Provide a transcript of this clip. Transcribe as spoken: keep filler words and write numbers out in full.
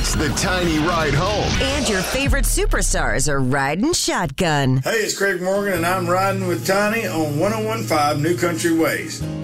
It's the Tiny Ride Home. And your favorite superstars are riding shotgun. Hey, it's Craig Morgan, and I'm riding with Tiny on one oh one point five New Country Ways.